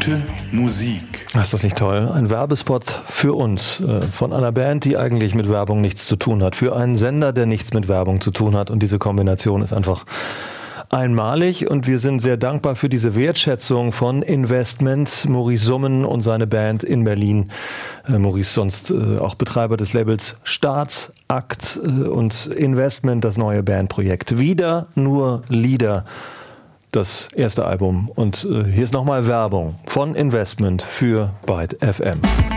Gute Musik. Ist das nicht toll? Ein Werbespot für uns, von einer Band, die eigentlich mit Werbung nichts zu tun hat, für einen Sender, der nichts mit Werbung zu tun hat. Und diese Kombination ist einfach einmalig und wir sind sehr dankbar für diese Wertschätzung von Investment, Maurice Summen und seine Band in Berlin. Maurice sonst auch Betreiber des Labels Staatsakt und Investment, das neue Bandprojekt. Wieder nur Lieder, das erste Album. Und hier ist nochmal Werbung von Investment für Byte FM.